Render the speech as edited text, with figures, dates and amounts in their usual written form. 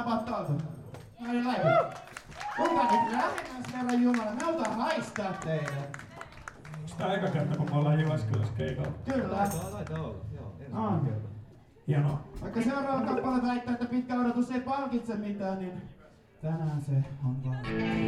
about talta. Mä olin läpi. Tulkaa nyt lähemmäs, herran Jumala. Me otan haistaa teidät. Onks tää eka kerta, kun me ollaan Jyväskylässä keikalla? Kyllä. Taitaa olla, joo. On. Hienoa. Vaikka seuraava kappale väittää, että pitkä odotus ei palkitse mitään, niin tänään se on vaan.